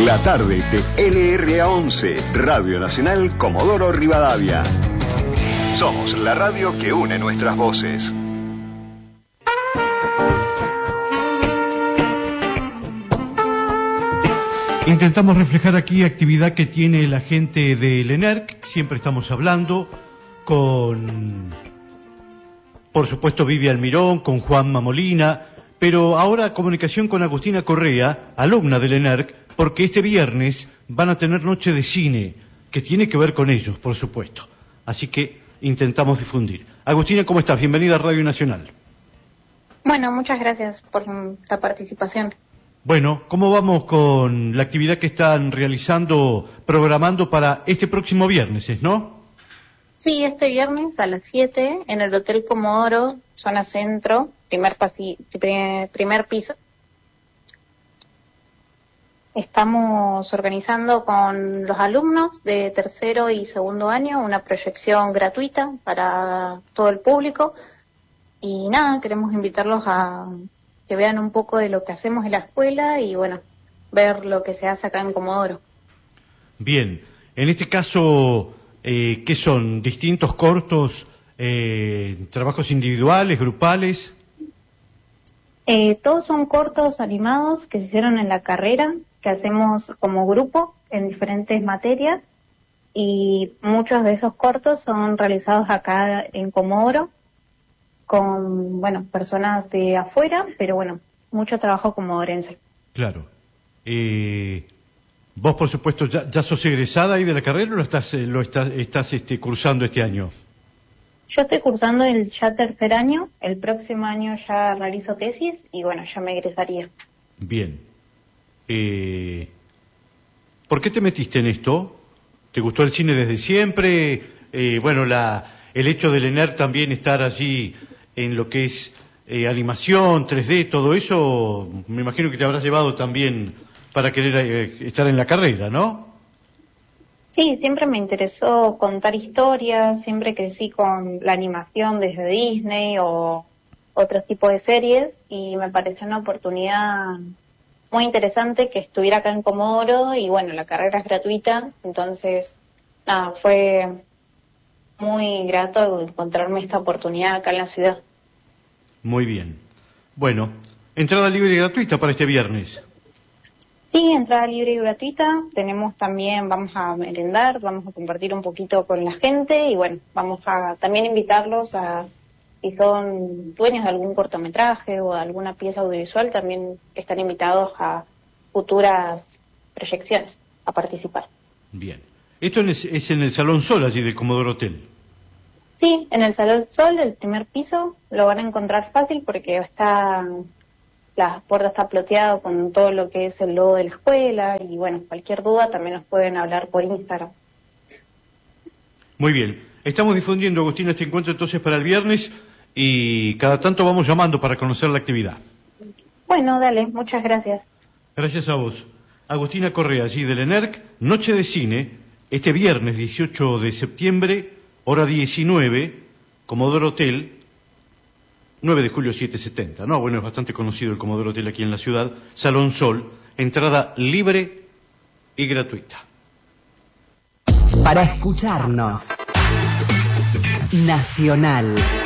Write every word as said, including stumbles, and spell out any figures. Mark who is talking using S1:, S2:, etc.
S1: La tarde de L R A once, Radio Nacional Comodoro Rivadavia. Somos la radio que une nuestras voces.
S2: Intentamos reflejar aquí actividad que tiene la gente del ENERC. Siempre estamos hablando con, por supuesto, Vivi Almirón, con Juanma Molina, pero ahora comunicación con Agustina Correa, alumna del ENERC, porque este viernes van a tener noche de cine, que tiene que ver con ellos, por supuesto. Así que intentamos difundir. Agustina, ¿cómo estás? Bienvenida a Radio Nacional.
S3: Bueno, muchas gracias por la participación.
S2: Bueno, ¿cómo vamos con la actividad que están realizando, programando para este próximo viernes, ¿no?
S3: Sí, este viernes a las siete en el Hotel Comodoro, zona centro, primer, pasi, primer, primer piso. Estamos organizando con los alumnos de tercero y segundo año una proyección gratuita para todo el público. Y nada, queremos invitarlos a que vean un poco de lo que hacemos en la escuela y, bueno, ver lo que se hace acá en Comodoro.
S2: Bien, en este caso, eh, ¿qué son? ¿Distintos cortos, eh, trabajos individuales, grupales?
S3: Eh, todos son cortos animados que se hicieron en la carrera, que hacemos como grupo en diferentes materias, y muchos de esos cortos son realizados acá en Comodoro, con, bueno, personas de afuera, pero bueno, mucho trabajo comodorense.
S2: Claro. Eh, vos, por supuesto, ya, ya sos egresada ahí de la carrera o lo estás, lo estás, estás este, cursando este año.
S3: Yo estoy cursando el ya tercer año, el próximo año ya realizo tesis y bueno, ya me egresaría.
S2: Bien. Eh, ¿Por qué te metiste en esto? ¿Te gustó el cine desde siempre? Eh, bueno, la, el hecho del ENERC también estar allí en lo que es eh, animación, tres D, todo eso, me imagino que te habrás llevado también para querer eh, estar en la carrera, ¿no?
S3: Sí, siempre me interesó contar historias, siempre crecí con la animación desde Disney o otros tipos de series y me pareció una oportunidad muy interesante que estuviera acá en Comodoro y bueno, la carrera es gratuita, entonces nada, fue muy grato encontrarme esta oportunidad acá en la ciudad.
S2: Muy bien. Bueno, entrada libre y gratuita para este viernes.
S3: Sí, entrada libre y gratuita. Tenemos también, vamos a merendar, vamos a compartir un poquito con la gente y bueno, vamos a también invitarlos a, si son dueños de algún cortometraje o de alguna pieza audiovisual, también están invitados a futuras proyecciones, a participar.
S2: Bien. Esto es, es en el Salón Sol, allí del Comodoro Hotel.
S3: Sí, en el Salón Sol, el primer piso, lo van a encontrar fácil porque está, la puerta está ploteada con todo lo que es el logo de la escuela y bueno, cualquier duda también nos pueden hablar por Instagram.
S2: Muy bien. Estamos difundiendo, Agustina, este encuentro entonces para el viernes y cada tanto vamos llamando para conocer la actividad.
S3: Bueno, dale, muchas gracias.
S2: Gracias a vos. Agustina Correa, allí del ENERC, Noche de Cine, este viernes dieciocho de septiembre, hora diecinueve, Comodoro Hotel, nueve de julio setecientos setenta, ¿no? Bueno, es bastante conocido el Comodoro Hotel aquí en la ciudad. Salón Sol, entrada libre y gratuita.
S4: Para escucharnos, Nacional.